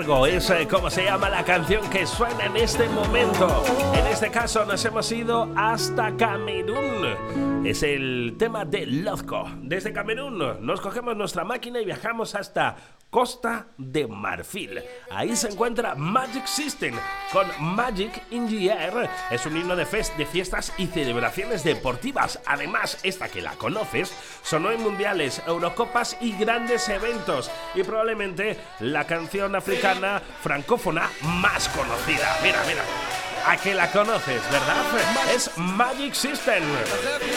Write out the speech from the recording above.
Largo es como se llama la canción que suena en este momento. En este caso nos hemos ido hasta Camerún. Es el tema de Lozco. Desde Camerún nos cogemos nuestra máquina y viajamos hasta Costa de Marfil. Ahí se encuentra Magic System con Magic in the Air. Es un himno de fiestas y celebraciones deportivas. Además, esta que la conoces sonó en mundiales, Eurocopas y grandes eventos, y probablemente la canción africana francófona más conocida. Mira, a que la conoces, ¿verdad? Es Magic System.